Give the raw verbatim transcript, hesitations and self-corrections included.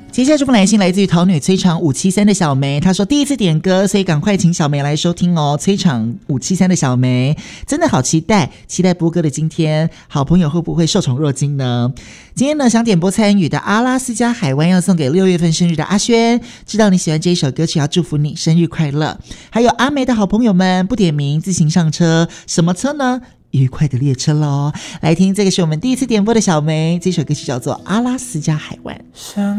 接下来这封来信来自于桃女催场五七三的小梅，她说第一次点歌，所以赶快请小梅来收听哦。催场五七三的小梅真的好期待，期待播歌的今天，好朋友会不会受宠若惊呢？今天呢，想点播参与的阿拉斯加海湾要送给六月份生日的阿轩，知道你喜欢这一首歌曲，要祝福你生日快乐。还有阿梅的好朋友们，不点名自行上车，什么车呢？愉快的列车咯。来听，这个是我们第一次点播的小梅，这首歌曲叫做《阿拉斯加海湾》。